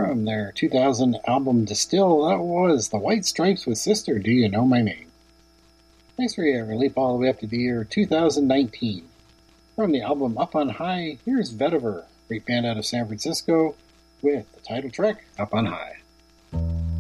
From their 2000 album Distill, that was The White Stripes with Sister, Do You Know My Name? Next we have a leap all the way up to the year 2019. From the album Up on High, here's Vetiver, great band out of San Francisco, with the title track, Up on High.